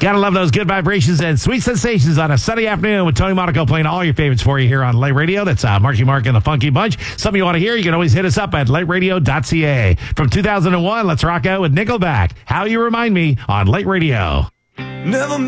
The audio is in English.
Gotta love those good vibrations and sweet sensations on a sunny afternoon with Tony Monaco playing all your favorites for you here on Light Radio. That's Marky Mark and the Funky Bunch. Something you want to hear, you can always hit us up at lightradio.ca. From 2001, let's rock out with Nickelback. How You Remind Me on Light Radio. Never